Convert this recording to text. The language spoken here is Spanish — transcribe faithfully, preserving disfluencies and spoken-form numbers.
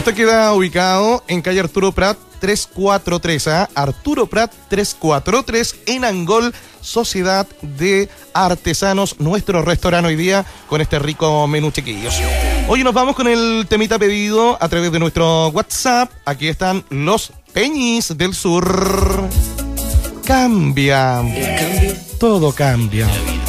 Esto queda ubicado en calle Arturo Prat trescientos cuarenta y tres, ¿eh? Arturo Prat trescientos cuarenta y tres en Angol, Sociedad de Artesanos, nuestro restaurante hoy día con este rico menú, chiquillos. Hoy nos vamos con el temita pedido a través de nuestro WhatsApp. Aquí están los Peñis del Sur. Cambia, todo cambia.